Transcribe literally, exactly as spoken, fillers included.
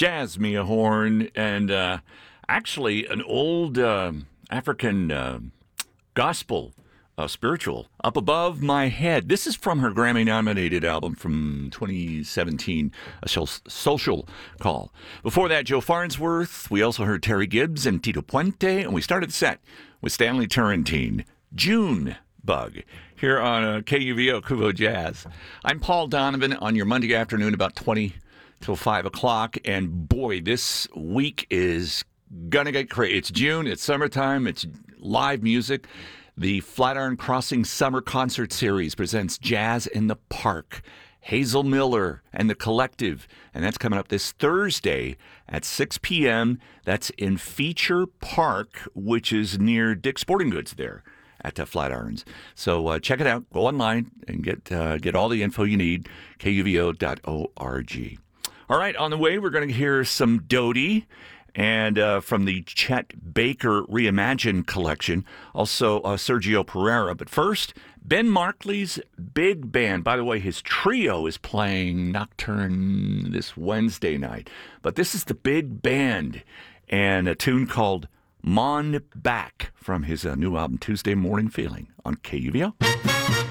Jazz, Mia Horn, and uh, actually an old uh, African uh, gospel uh, spiritual, Up Above My Head. This is from her Grammy-nominated album from twenty seventeen, A Social Call. Before that, Joe Farnsworth. We also heard Terry Gibbs and Tito Puente, and we started the set with Stanley Turrentine, June Bug, here on uh, K U V O Kuvo Jazz. I'm Paul Donovan on your Monday afternoon, about twenty till five o'clock, and boy, this week is gonna get crazy. It's June, it's summertime, it's live music. The Flatiron Crossing Summer Concert Series presents Jazz in the Park. Hazel Miller and the Collective, and that's coming up this Thursday at six p.m. That's in Feature Park, which is near Dick's Sporting Goods there at the Flatirons. So uh, check it out. Go online and get uh, get all the info you need, K U V O dot org. All right, on the way, we're going to hear some Dodie and uh, from the Chet Baker Reimagined collection, also uh, Sergio Pereira. But first, Ben Markley's Big Band. By the way, his trio is playing Nocturne this Wednesday night. But this is the Big Band and a tune called Mon Back from his uh, new album, Tuesday Morning Feeling, on K U V O.